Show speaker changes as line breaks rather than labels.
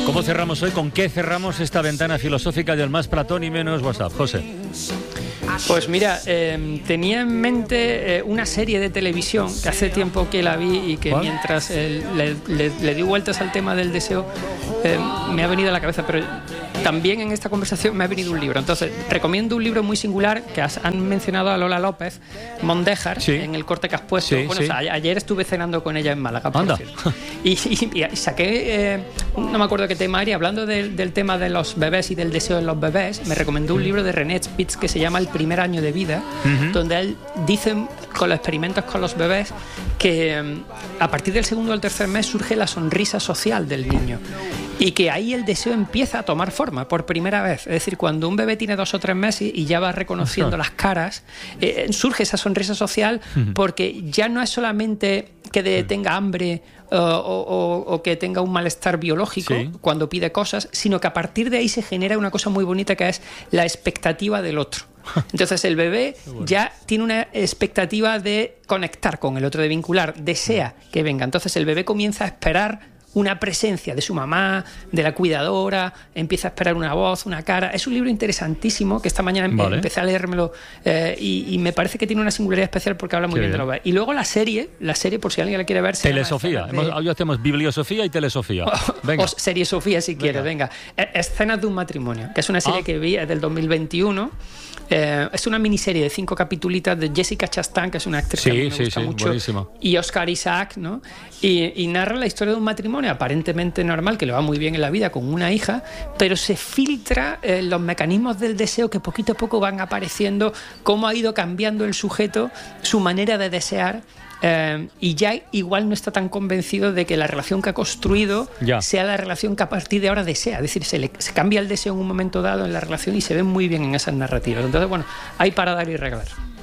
¿Cómo cerramos hoy? ¿Con qué cerramos esta ventana filosófica del más Platón y menos WhatsApp? José.
Pues mira, tenía en mente una serie de televisión que hace tiempo que la vi y que
¿cuál?
mientras le di vueltas al tema del deseo me ha venido a la cabeza, pero también en esta conversación me ha venido un libro. Entonces, recomiendo un libro muy singular que han mencionado a Lola López, Mondéjar,
sí,
en el corte que has puesto.
Sí,
bueno,
sí.
O sea, ayer estuve cenando con ella en Málaga, por
Anda.
cierto. Y saqué, no me acuerdo qué tema era, hablando del tema de los bebés y del deseo en los bebés, me recomendó un libro de René Spitz que se llama El primer año de vida, donde él dice, con los experimentos con los bebés, que a partir del segundo o el tercer mes surge la sonrisa social del niño. Y que ahí el deseo empieza a tomar forma por primera vez. Es decir, cuando un bebé tiene 2 o 3 meses y ya va reconociendo las caras, surge esa sonrisa social, porque ya no es solamente que tenga hambre o que tenga un malestar biológico cuando pide cosas, sino que a partir de ahí se genera una cosa muy bonita que es la expectativa del otro. Entonces el bebé ya tiene una expectativa de conectar con el otro, de vincular, desea que venga. Entonces el bebé comienza a esperar una presencia de su mamá, de la cuidadora, empieza a esperar una voz, una cara. Es un libro interesantísimo que esta mañana empecé a leérmelo y me parece que tiene una singularidad especial porque habla muy bien de los bebés. Y luego la serie, por si alguien la quiere ver,
Telesofía. Hoy hacemos Bibliosofía y Telesofía. Venga.
O Serie Sofía, si quieres, venga. Escenas de un matrimonio, que es una serie que vi, es del 2021. Es una miniserie de 5 capitulitas de Jessica Chastain, que es una actriz que me gusta mucho, buenísima. Y Oscar Isaac, ¿no? Y narra la historia de un matrimonio aparentemente normal, que le va muy bien en la vida, con una hija, pero se filtra los mecanismos del deseo que poquito a poco van apareciendo, cómo ha ido cambiando el sujeto, su manera de desear. Y ya igual no está tan convencido de que la relación que ha construido sea la relación que a partir de ahora desea. Es decir, se cambia el deseo en un momento dado en la relación y se ve muy bien en esas narrativas. Entonces, bueno, hay para dar y regalar.